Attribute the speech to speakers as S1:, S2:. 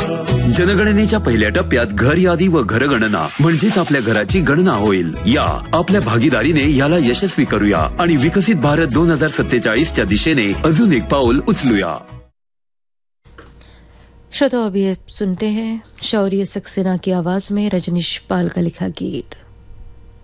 S1: जनगणनेच्या पहिल्या टप्प्यात घर यादी व घरगणना म्हणजेच आपल्या घराची गणना होईल. या आपल्या भागीदारीने याला यशस्वी करूया आणि विकसित भारत 2047च्या दिशेने अजून एक पाऊल उचलूया.
S2: श्रोताओं, अभी सुनते हैं शौर्य सक्सेना की आवाज में रजनीश पाल का लिखा गीत.